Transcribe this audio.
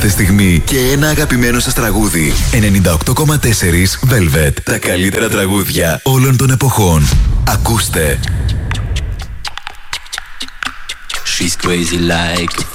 κάθε στιγμή και ένα αγαπημένο σας τραγούδι. 98,4 Velvet. Τα καλύτερα τραγούδια όλων των εποχών. Ακούστε. She's crazy like